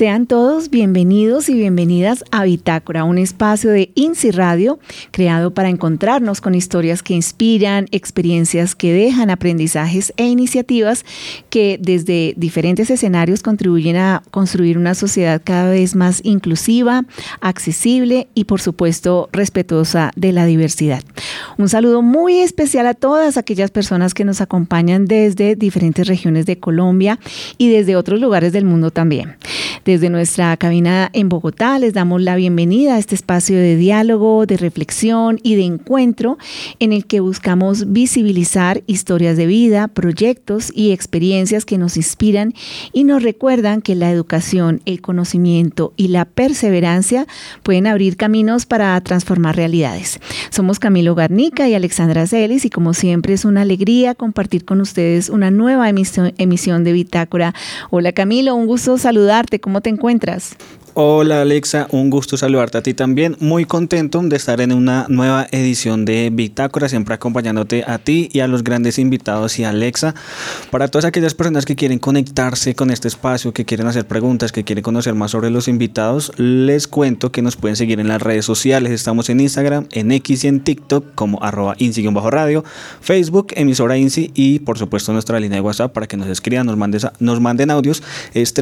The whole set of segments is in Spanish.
Sean todos bienvenidos y bienvenidas a Bitácora, un espacio de INSI Radio creado para encontrarnos con historias que inspiran, experiencias que dejan aprendizajes e iniciativas que desde diferentes escenarios contribuyen a construir una sociedad cada vez más inclusiva, accesible y por supuesto respetuosa de la diversidad. Un saludo muy especial a todas aquellas personas que nos acompañan desde diferentes regiones de Colombia y desde otros lugares del mundo también. Desde nuestra cabina en Bogotá les damos la bienvenida a este espacio de diálogo, de reflexión y de encuentro en el que buscamos visibilizar historias de vida, proyectos y experiencias que nos inspiran y nos recuerdan que la educación, el conocimiento y la perseverancia pueden abrir caminos para transformar realidades. Somos Camilo Garnica y Alexandra Celis y como siempre es una alegría compartir con ustedes una nueva emisión de Bitácora. Hola Camilo, un gusto saludarte. ¿Cómo te encuentras? Hola Alexa, un gusto saludarte a ti también. Muy contento de estar en una nueva edición de Bitácora, siempre acompañándote a ti y a los grandes invitados y a Alexa. Para todas aquellas personas que quieren conectarse con este espacio, que quieren hacer preguntas, que quieren conocer más sobre los invitados, les cuento que nos pueden seguir en las redes sociales. Estamos en Instagram, en X y en TikTok como @INSI_radio, Facebook, emisora INSI y por supuesto nuestra línea de WhatsApp para que nos escriban, nos manden audios. Es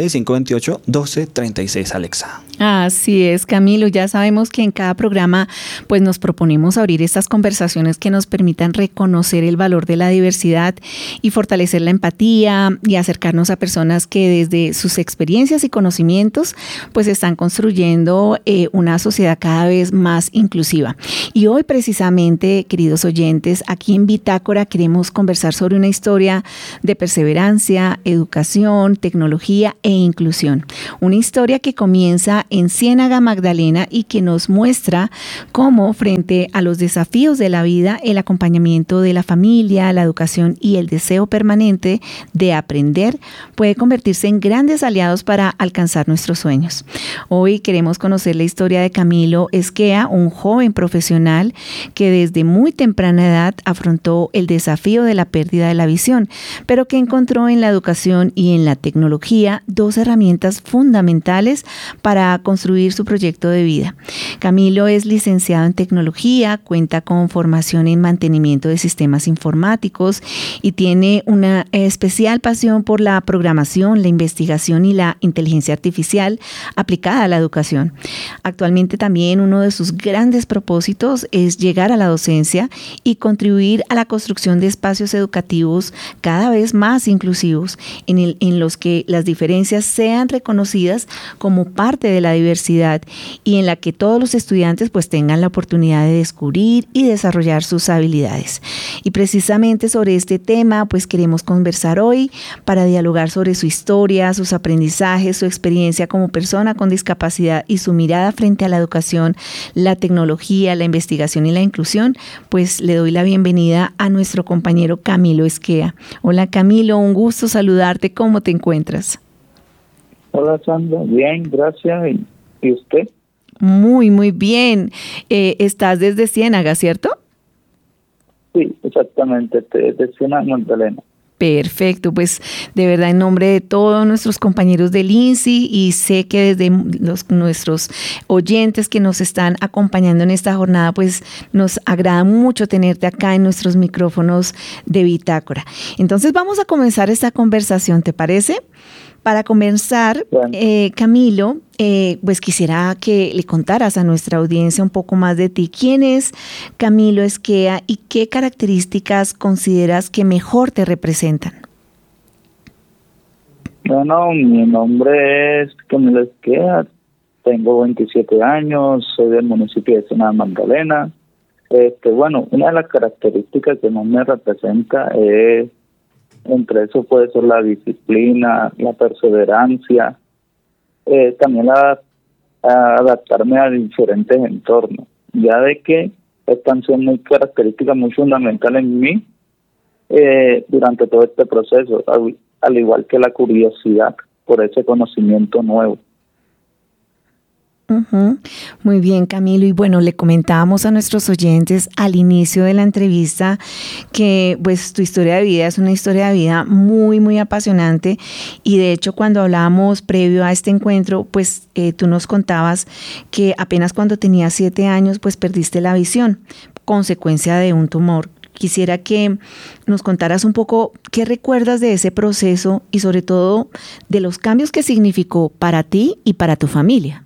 316-528-1236. Alexa. Así es, Camilo, ya sabemos que en cada programa pues nos proponemos abrir estas conversaciones que nos permitan reconocer el valor de la diversidad y fortalecer la empatía y acercarnos a personas que desde sus experiencias y conocimientos pues están construyendo una sociedad cada vez más inclusiva. Y hoy precisamente, queridos oyentes, aquí en Bitácora queremos conversar sobre una historia de perseverancia, educación, tecnología e inclusión. Una historia que comienza en Ciénaga Magdalena y que nos muestra cómo frente a los desafíos de la vida, el acompañamiento de la familia, la educación y el deseo permanente de aprender puede convertirse en grandes aliados para alcanzar nuestros sueños. Hoy queremos conocer la historia de Camilo Esquea, un joven profesional que desde muy temprana edad afrontó el desafío de la pérdida de la visión, pero que encontró en la educación y en la tecnología dos herramientas fundamentales para construir su proyecto de vida. Camilo es licenciado en tecnología, cuenta con formación en mantenimiento de sistemas informáticos y tiene una especial pasión por la programación, la investigación y la inteligencia artificial aplicada a la educación. Actualmente también uno de sus grandes propósitos es llegar a la docencia y contribuir a la construcción de espacios educativos cada vez más inclusivos en los que las diferencias sean reconocidas como parte de la diversidad y en la que todos los estudiantes pues tengan la oportunidad de descubrir y desarrollar sus habilidades. Y precisamente sobre este tema pues queremos conversar hoy para dialogar sobre su historia, sus aprendizajes, su experiencia como persona con discapacidad y su mirada frente a la educación, la tecnología, la investigación y la inclusión. Pues le doy la bienvenida a nuestro compañero Camilo Esquea. Hola Camilo, un gusto saludarte. ¿Cómo te encuentras? Hola Sandra, bien, gracias. ¿Y usted? Muy, muy bien. Estás desde Ciénaga, ¿cierto? Sí, exactamente, desde Ciénaga Magdalena. Perfecto, pues de verdad en nombre de todos nuestros compañeros del INSI y sé que desde nuestros oyentes que nos están acompañando en esta jornada, pues nos agrada mucho tenerte acá en nuestros micrófonos de Bitácora. Entonces vamos a comenzar esta conversación, ¿te parece? Para comenzar, bueno. Camilo, pues quisiera que le contaras a nuestra audiencia un poco más de ti. ¿Quién es Camilo Esquea y qué características consideras que mejor te representan? Bueno, mi nombre es Camilo Esquea, tengo 27 años, soy del municipio de Ciénaga Magdalena. Bueno, una de las características que más me representa es, entre eso puede ser la disciplina, la perseverancia, también adaptarme a diferentes entornos, ya de que están siendo muy características, muy fundamentales en mí durante todo este proceso, al igual que la curiosidad por ese conocimiento nuevo. Ujú. Muy bien, Camilo. Y bueno, le comentábamos a nuestros oyentes al inicio de la entrevista que pues tu historia de vida es una historia de vida muy, muy apasionante. Y de hecho, cuando hablábamos previo a este encuentro, pues tú nos contabas que apenas cuando tenías 7 años, pues perdiste la visión, consecuencia de un tumor. Quisiera que nos contaras un poco qué recuerdas de ese proceso y sobre todo de los cambios que significó para ti y para tu familia.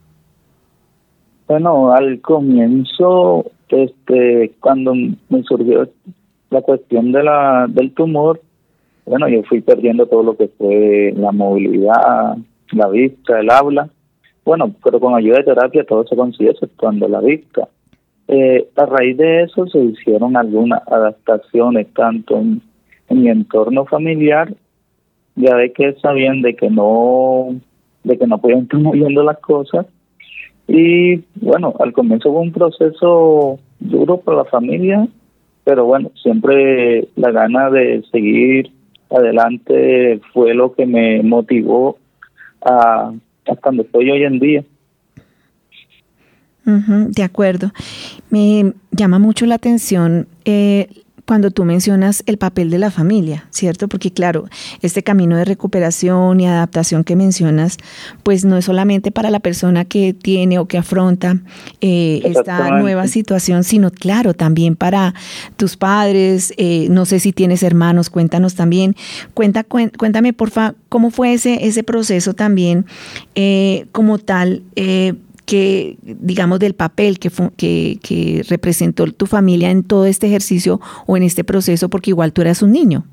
Bueno, al comienzo, cuando me surgió la cuestión del tumor, bueno, yo fui perdiendo todo lo que fue la movilidad, la vista, el habla. Bueno, pero con ayuda de terapia todo se consigue exceptuando la vista. A raíz de eso se hicieron algunas adaptaciones tanto en mi entorno familiar, ya de que sabían de que no podían estar moviendo las cosas. Y bueno, al comienzo fue un proceso duro para la familia, pero bueno, siempre la gana de seguir adelante fue lo que me motivó hasta donde estoy hoy en día. De acuerdo. Me llama mucho la atención cuando tú mencionas el papel de la familia, ¿cierto? Porque claro, este camino de recuperación y adaptación que mencionas, pues no es solamente para la persona que tiene o que afronta esta nueva situación, sino claro, también para tus padres, no sé si tienes hermanos, cuéntanos también, cuéntame porfa, ¿cómo fue ese proceso también como tal? Que digamos del papel que representó tu familia en todo este ejercicio o en este proceso, porque igual tú eras un niño.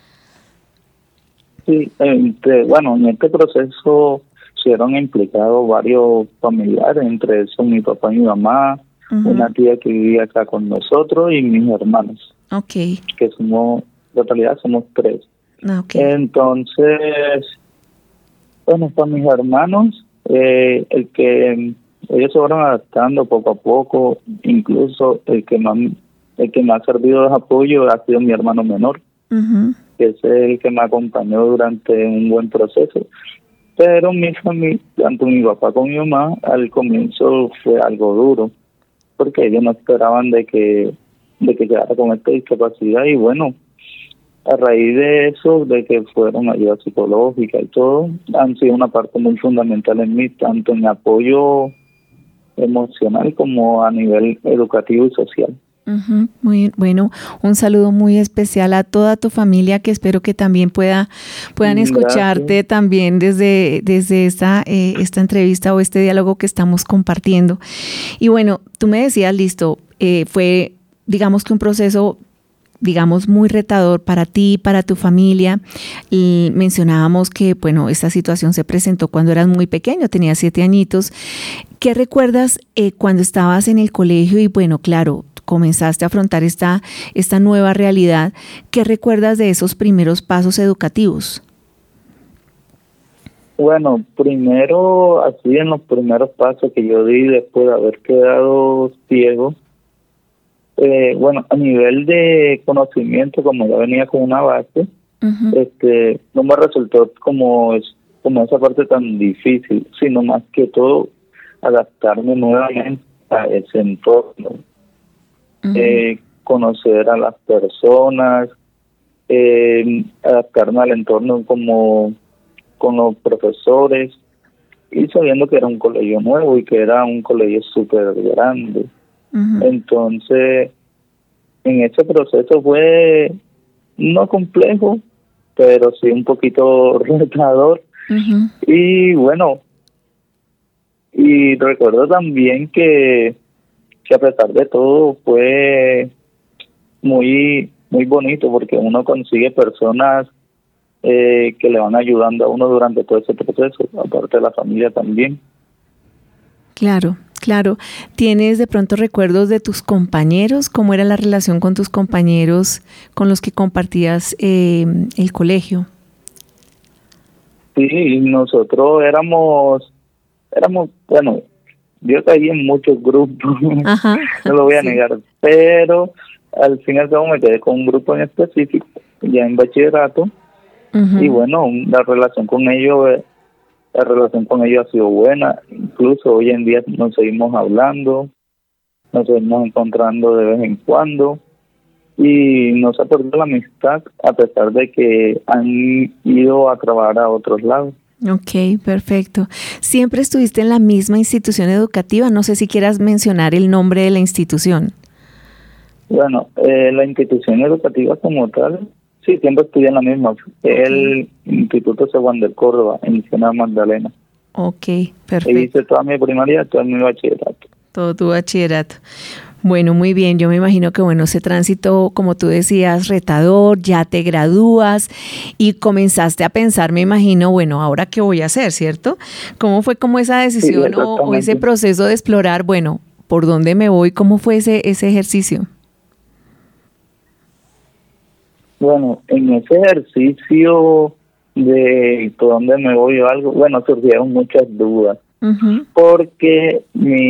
Sí, bueno, en este proceso se fueron implicados varios familiares, entre esos mi papá y mi mamá, una tía que vivía acá con nosotros y mis hermanos. Okay. Que somos, en realidad somos 3. Okay. Entonces, bueno, para mis hermanos, ellos se fueron adaptando poco a poco, incluso el que me ha servido de apoyo ha sido mi hermano menor, que es el que me acompañó durante un buen proceso. Pero mi familia, tanto mi papá como mi mamá, al comienzo fue algo duro, porque ellos no esperaban de que quedara con esta discapacidad. Y bueno, a raíz de eso, de que fueron ayuda psicológica y todo, han sido una parte muy fundamental en mí, tanto en mi apoyo emocional como a nivel educativo y social. Muy bueno, un saludo muy especial a toda tu familia, que espero que también puedan escucharte. Gracias. También desde esta entrevista o este diálogo que estamos compartiendo. Y bueno, tú me decías, listo, fue digamos que un proceso muy retador para ti, para tu familia. Y mencionábamos que, bueno, esta situación se presentó cuando eras muy pequeño, tenías 7 añitos. ¿Qué recuerdas cuando estabas en el colegio y, bueno, claro, comenzaste a afrontar esta nueva realidad? ¿Qué recuerdas de esos primeros pasos educativos? Bueno, primero, así en los primeros pasos que yo di después de haber quedado ciego, bueno, a nivel de conocimiento, como ya venía con una base, no me resultó como esa parte tan difícil, sino más que todo adaptarme nuevamente a ese entorno, conocer a las personas, adaptarme al entorno como con los profesores, y sabiendo que era un colegio nuevo y que era un colegio súper grande. Entonces, en ese proceso fue no complejo, pero sí un poquito retador. Y bueno, y recuerdo también que a pesar de todo fue muy muy bonito, porque uno consigue personas que le van ayudando a uno durante todo ese proceso, aparte de la familia también. Claro. ¿Tienes de pronto recuerdos de tus compañeros? ¿Cómo era la relación con tus compañeros con los que compartías el colegio? Sí, nosotros éramos, bueno, yo caí en muchos grupos, no lo voy a negar, pero al fin y al cabo me quedé con un grupo en específico, ya en bachillerato, y bueno, la relación con ellos La relación con ellos ha sido buena, incluso hoy en día nos seguimos hablando, nos seguimos encontrando de vez en cuando y no se ha perdido la amistad a pesar de que han ido a trabajar a otros lados. Ok, perfecto. ¿Siempre estuviste en la misma institución educativa? No sé si quieras mencionar el nombre de la institución. Bueno, la institución educativa como tal, sí, siempre estudié en la misma. El Instituto Seguán de Córdoba, en Ciudad Magdalena. Ok, E perfecto. hice toda mi primaria, todo mi bachillerato. Todo tu bachillerato. Bueno, muy bien. Yo me imagino que, bueno, ese tránsito, como tú decías, retador, ya te gradúas y comenzaste a pensar, me imagino, bueno, ¿ahora qué voy a hacer, cierto? ¿Cómo fue como esa decisión o ese proceso de explorar, bueno, por dónde me voy? ¿Cómo fue ese ejercicio? Bueno, en ese ejercicio de por dónde me voy o algo, bueno, surgieron muchas dudas. Uh-huh. Porque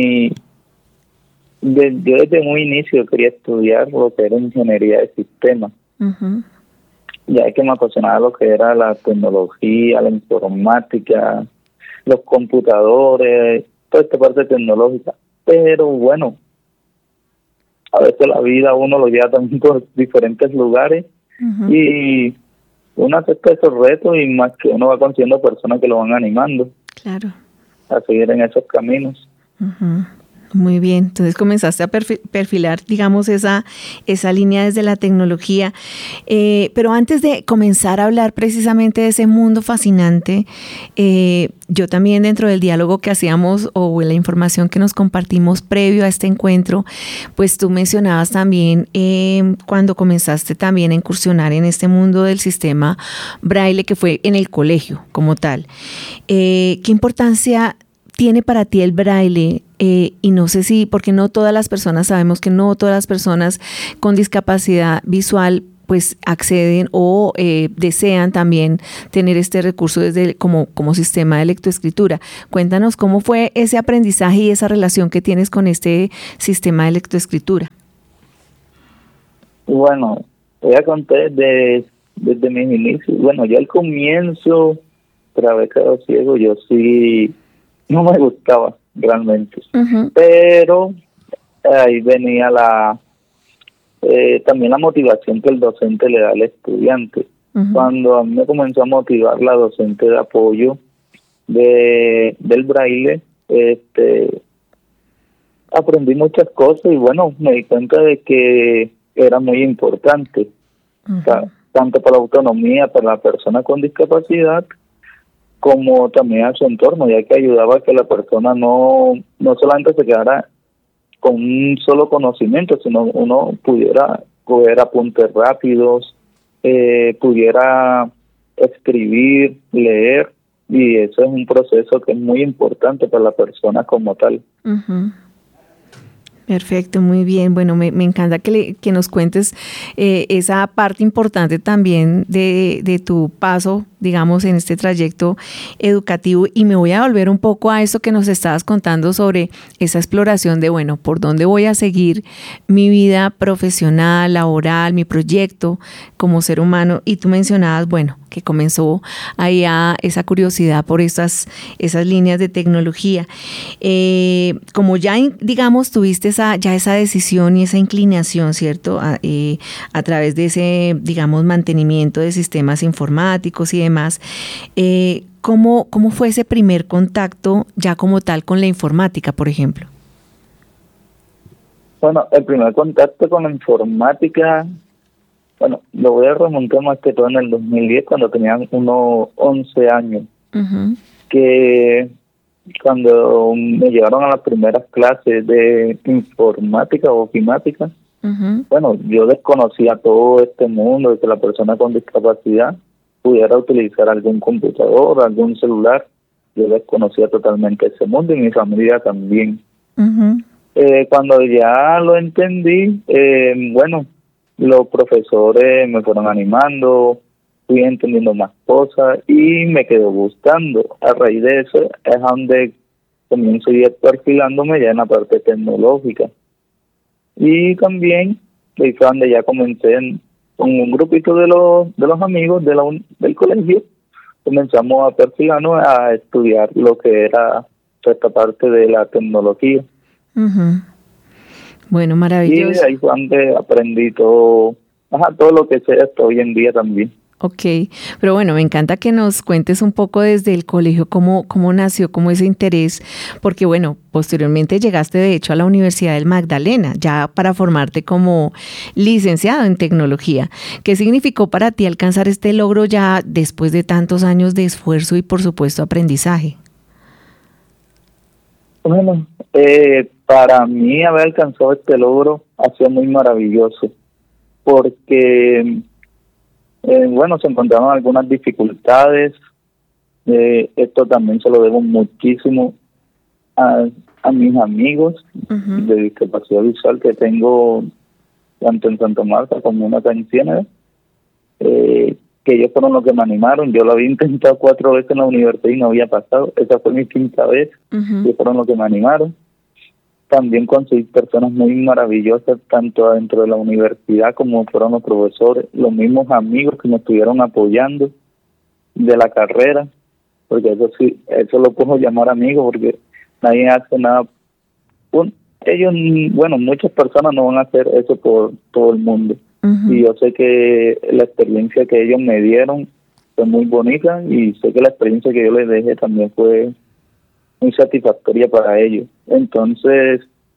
yo desde muy inicio quería estudiar lo que era ingeniería de sistemas. Uh-huh. Ya que me apasionaba lo que era la tecnología, la informática, los computadores, toda esta parte tecnológica. Pero bueno, a veces la vida uno lo lleva también por diferentes lugares. Uh-huh. Y uno acepta esos retos y más que uno va conociendo personas que lo van animando. Claro. A seguir en esos caminos. Uh-huh. Muy bien, entonces comenzaste a perfilar, digamos, esa línea desde la tecnología. Pero antes de comenzar a hablar precisamente de ese mundo fascinante, yo también dentro del diálogo que hacíamos o la información que nos compartimos previo a este encuentro, pues tú mencionabas también cuando comenzaste también a incursionar en este mundo del sistema Braille, que fue en el colegio como tal. ¿Qué importancia tiene para ti el Braille? Y no sé si, porque no todas las personas, sabemos que no todas las personas con discapacidad visual pues acceden o desean también tener este recurso desde como sistema de lectoescritura. Cuéntanos cómo fue ese aprendizaje y esa relación que tienes con este sistema de lectoescritura. Bueno, voy a contar desde mis inicios. Bueno, yo al comienzo, por haber quedado ciego, yo sí no me gustaba realmente. Uh-huh. Pero ahí venía también la motivación que el docente le da al estudiante. Uh-huh. Cuando a mí me comenzó a motivar la docente de apoyo del Braille, aprendí muchas cosas y bueno, me di cuenta de que era muy importante, uh-huh, tanto para la autonomía, para la persona con discapacidad, como también a su entorno, ya que ayudaba a que la persona no solamente se quedara con un solo conocimiento, sino uno pudiera coger apuntes rápidos, pudiera escribir, leer, y eso es un proceso que es muy importante para la persona como tal. Uh-huh. Perfecto, muy bien. Bueno, me encanta que nos cuentes esa parte importante también de tu paso, digamos, en este trayecto educativo, y me voy a volver un poco a eso que nos estabas contando sobre esa exploración de, bueno, por dónde voy a seguir mi vida profesional, laboral, mi proyecto como ser humano, y tú mencionabas, bueno, que comenzó ahí a esa curiosidad por esas líneas de tecnología. Como ya, digamos, tuviste esa decisión y esa inclinación, ¿cierto? A través de ese, digamos, mantenimiento de sistemas informáticos y demás. ¿Cómo fue ese primer contacto ya como tal con la informática, por ejemplo? Bueno, el primer contacto con la informática, bueno, lo voy a remontar más que todo en el 2010, cuando tenían unos 11 años, uh-huh, que cuando me llevaron a las primeras clases de informática o ofimática, uh-huh, bueno, yo desconocía todo este mundo de que la persona con discapacidad pudiera utilizar algún computador, algún celular. Yo desconocía totalmente ese mundo y mi familia también. Uh-huh. Cuando ya lo entendí, bueno, los profesores me fueron animando, fui entendiendo más cosas y me quedó gustando. A raíz de eso es donde comienzo a ir perfilándome ya en la parte tecnológica. Y también fue donde ya comencé con un grupito de los amigos del colegio comenzamos a perfilarnos a estudiar lo que era esta parte de la tecnología. Uh-huh. Bueno, maravilloso. Y de ahí fue donde aprendí todo lo que sé hasta hoy en día también. Ok, pero bueno, me encanta que nos cuentes un poco desde el colegio cómo nació, cómo ese interés, porque bueno, posteriormente llegaste de hecho a la Universidad del Magdalena, ya para formarte como licenciado en tecnología. ¿Qué significó para ti alcanzar este logro ya después de tantos años de esfuerzo y por supuesto aprendizaje? Bueno, para mí haber alcanzado este logro ha sido muy maravilloso, porque bueno, se encontraron algunas dificultades. Esto también se lo debo muchísimo a mis amigos uh-huh. de discapacidad visual que tengo tanto en Santa Marta como en acá en Ciénaga, que ellos fueron los que me animaron. Yo lo había intentado 4 veces en la universidad y no había pasado. Esa fue mi 5ª vez. Uh-huh. Ellos fueron los que me animaron. También conseguí personas muy maravillosas, tanto adentro de la universidad como fueron los profesores, los mismos amigos que me estuvieron apoyando de la carrera, porque eso lo puedo llamar amigos, porque nadie hace nada. Ellos, bueno, muchas personas no van a hacer eso por todo el mundo. Uh-huh. Y yo sé que la experiencia que ellos me dieron fue muy bonita, y sé que la experiencia que yo les dejé también fue muy satisfactoria para ellos. Entonces,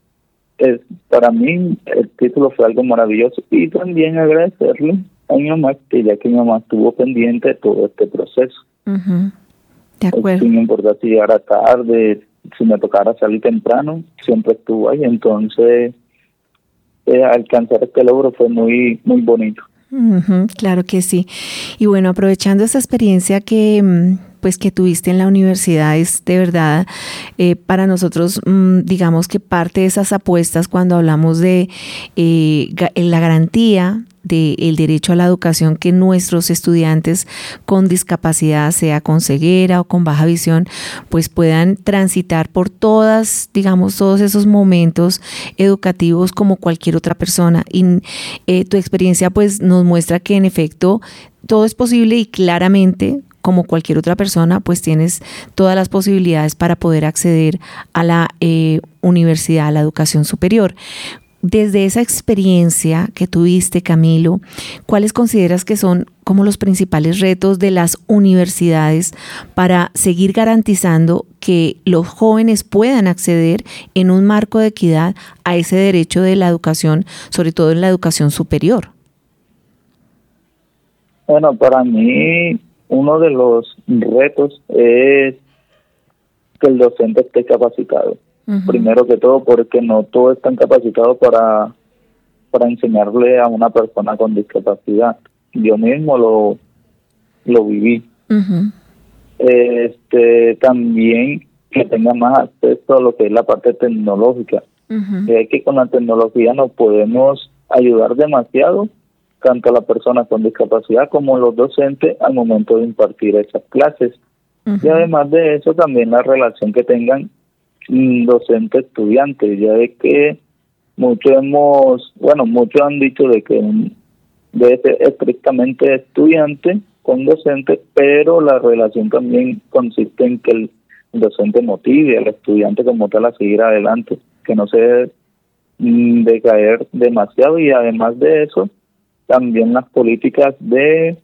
para mí el título fue algo maravilloso, y también agradecerle a mi mamá, que ya que mi mamá estuvo pendiente de todo este proceso. Uh-huh. De acuerdo. Sin importar si llegara tarde, si me tocara salir temprano, siempre estuvo ahí. Entonces, alcanzar este logro fue muy, muy bonito. Uh-huh, claro que sí. Y bueno, aprovechando esa experiencia que tuviste en la universidad, es de verdad para nosotros, digamos que parte de esas apuestas cuando hablamos de la garantía del derecho a la educación que nuestros estudiantes con discapacidad, sea con ceguera o con baja visión, pues puedan transitar por todos esos momentos educativos como cualquier otra persona. Y tu experiencia pues nos muestra que en efecto todo es posible, y claramente, como cualquier otra persona, pues tienes todas las posibilidades para poder acceder a la universidad, a la educación superior. Desde esa experiencia que tuviste, Camilo, ¿cuáles consideras que son como los principales retos de las universidades para seguir garantizando que los jóvenes puedan acceder en un marco de equidad a ese derecho de la educación, sobre todo en la educación superior? Bueno, para mí uno de los retos es que el docente esté capacitado. Uh-huh. Primero que todo, porque no todos están capacitados para enseñarle a una persona con discapacidad. Yo mismo lo viví. Uh-huh. También que tenga más acceso a lo que es la parte tecnológica. Uh-huh. Es que con la tecnología nos podemos ayudar demasiado, tanto a la persona con discapacidad como a los docentes al momento de impartir esas clases. Uh-huh. Y además de eso, también la relación que tengan docente-estudiante, ya de que muchos han dicho de que debe ser estrictamente estudiante con docente, pero la relación también consiste en que el docente motive al estudiante como tal a seguir adelante, que no se debe decaer demasiado. Y además de eso, también las políticas que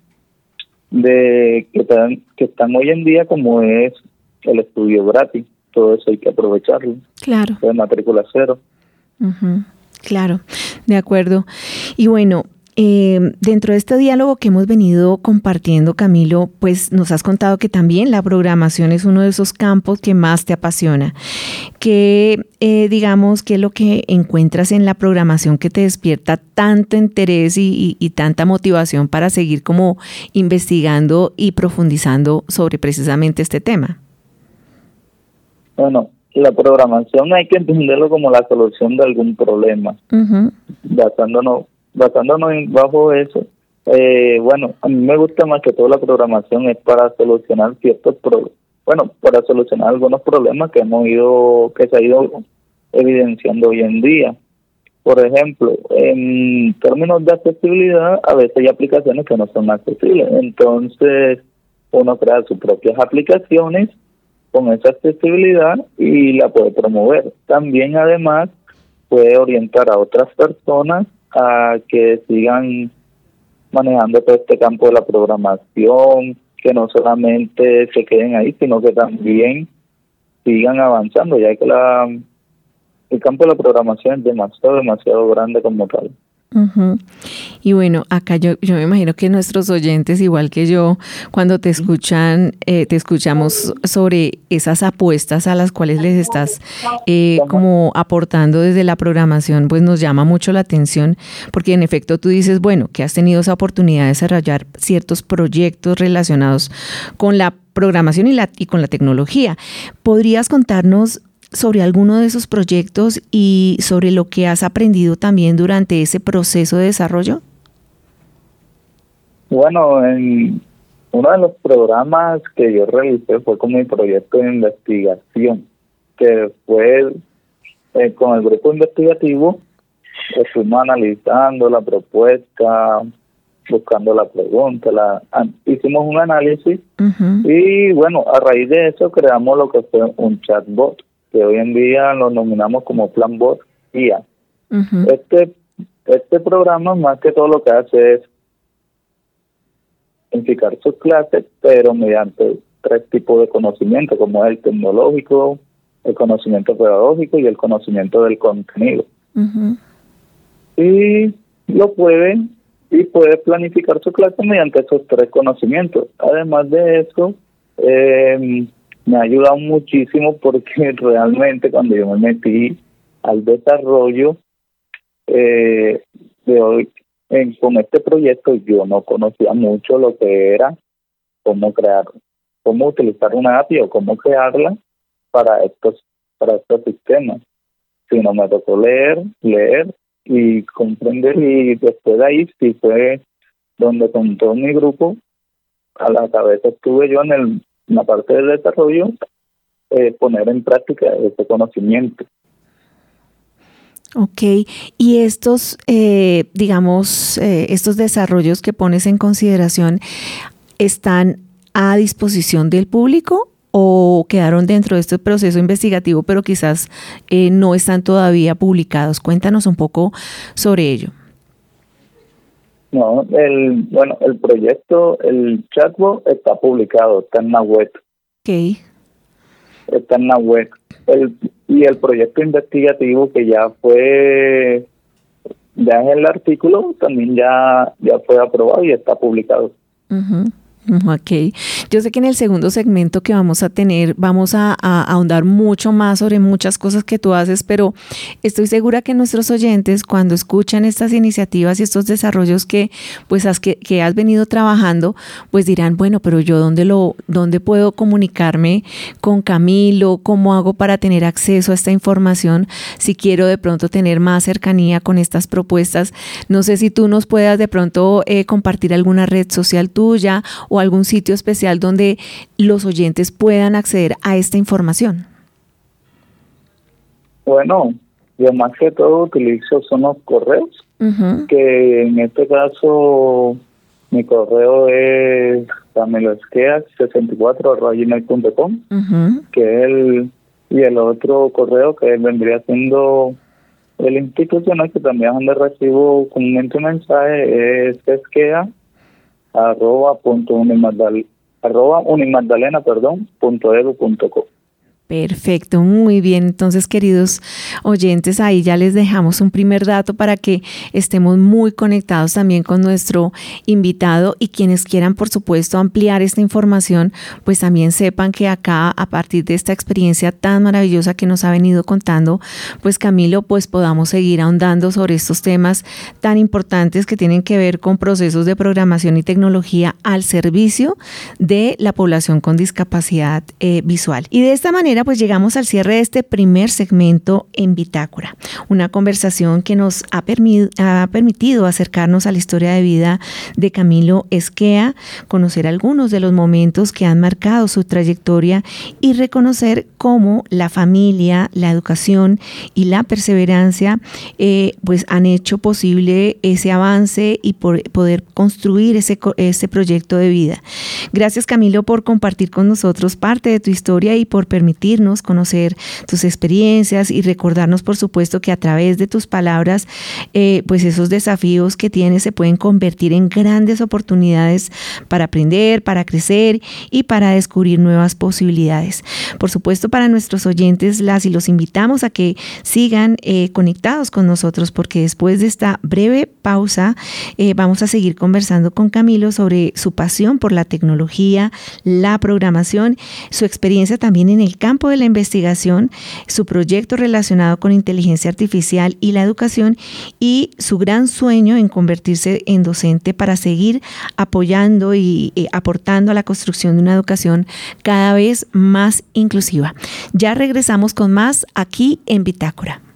están hoy en día, como es el estudio gratis, todo eso hay que aprovecharlo. Claro. De matrícula 0. Uh-huh. Claro, de acuerdo. Y bueno, dentro de este diálogo que hemos venido compartiendo, Camilo, pues nos has contado que también la programación es uno de esos campos que más te apasiona. ¿Qué es lo que encuentras en la programación que te despierta tanto interés y tanta motivación para seguir como investigando y profundizando sobre precisamente este tema? Bueno, la programación hay que entenderlo como la solución de algún problema. Uh-huh. Basándonos bajo eso. A mí me gusta más que todo la programación es para solucionar para solucionar algunos problemas que se ha ido evidenciando hoy en día. Por ejemplo, en términos de accesibilidad, a veces hay aplicaciones que no son accesibles. Entonces, uno crea sus propias aplicaciones con esa accesibilidad y la puede promover. También, además, puede orientar a otras personas a que sigan manejando todo este campo de la programación, que no solamente se queden ahí, sino que también sigan avanzando, ya que el campo de la programación es demasiado grande como tal. Uh-huh. Y bueno, acá yo me imagino que nuestros oyentes, igual que yo, cuando te escuchamos sobre esas apuestas a las cuales les estás como aportando desde la programación, pues nos llama mucho la atención, porque en efecto tú dices, bueno, que has tenido esa oportunidad de desarrollar ciertos proyectos relacionados con la programación y con la tecnología. ¿Podrías contarnos sobre alguno de esos proyectos y sobre lo que has aprendido también durante ese proceso de desarrollo? Bueno, en uno de los programas que yo realicé fue con mi proyecto de investigación, que fue con el grupo investigativo. Estuvimos analizando la propuesta, buscando la pregunta, hicimos un análisis. Uh-huh. Y bueno, a raíz de eso creamos lo que fue un chatbot, que hoy en día lo nominamos como Planbot IA. Uh-huh. Este programa más que todo lo que hace es unificar sus clases, pero mediante 3 tipos de conocimiento, como es el tecnológico, el conocimiento pedagógico y el conocimiento del contenido. Uh-huh. Y puede planificar su clase mediante esos 3 conocimientos. Además de eso, me ha ayudado muchísimo porque realmente cuando yo me metí al desarrollo con este proyecto, yo no conocía mucho lo que era cómo utilizar una API o cómo crearla para estos sistemas, sino me tocó leer y comprender, y después de ahí sí fue donde con todo mi grupo a la cabeza estuve yo en la parte del desarrollo, poner en práctica ese conocimiento. Ok, y estos, estos desarrollos que pones en consideración, ¿están a disposición del público o quedaron dentro de este proceso investigativo, pero quizás no están todavía publicados? Cuéntanos un poco sobre ello. No, el proyecto, el chatbot está publicado, está en la web. Okay. Está en la web. Y el proyecto investigativo que ya es el artículo, también ya fue aprobado y está publicado. Uh-huh. Ok. Yo sé que en el segundo segmento que vamos a tener, vamos a ahondar mucho más sobre muchas cosas que tú haces, pero estoy segura que nuestros oyentes, cuando escuchan estas iniciativas y estos desarrollos que has venido trabajando, pues dirán, bueno, pero yo ¿dónde puedo comunicarme con Camilo? ¿Cómo hago para tener acceso a esta información? Si quiero de pronto tener más cercanía con estas propuestas, no sé si tú nos puedas de pronto compartir alguna red social tuya o algún sitio especial donde los oyentes puedan acceder a esta información. Bueno, yo más que todo utilizo son los correos, uh-huh. Que en este caso mi correo es camilosqueas64@gmail.com, uh-huh. Que es el otro correo que vendría siendo el institucional, que también es donde recibo comúnmente un mensaje, es @unimagdalena.edu.co. Perfecto, muy bien. Entonces, queridos oyentes, ahí ya les dejamos un primer dato para que estemos muy conectados también con nuestro invitado, y quienes quieran, por supuesto, ampliar esta información, pues también sepan que acá, a partir de esta experiencia tan maravillosa que nos ha venido contando, pues Camilo, pues podamos seguir ahondando sobre estos temas tan importantes que tienen que ver con procesos de programación y tecnología al servicio de la población con discapacidad visual. Y de esta manera, Camila, pues llegamos al cierre de este primer segmento en Bitácora, una conversación que nos ha permitido acercarnos a la historia de vida de Camilo Esquea, conocer algunos de los momentos que han marcado su trayectoria y reconocer cómo la familia, la educación y la perseverancia pues han hecho posible ese avance y poder construir ese proyecto de vida. Gracias, Camilo, por compartir con nosotros parte de tu historia y por permitirnos conocer tus experiencias y recordarnos, por supuesto, que a través de tus palabras, pues esos desafíos que tienes se pueden convertir en grandes oportunidades para aprender, para crecer y para descubrir nuevas posibilidades. Por supuesto, para nuestros oyentes, los invitamos a que sigan conectados con nosotros, porque después de esta breve pausa vamos a seguir conversando con Camilo sobre su pasión por la tecnología, la programación, su experiencia también en el campo de la investigación, su proyecto relacionado con inteligencia artificial y la educación y su gran sueño en convertirse en docente para seguir apoyando y aportando a la construcción de una educación cada vez más inclusiva. Ya regresamos con más aquí en Bitácora.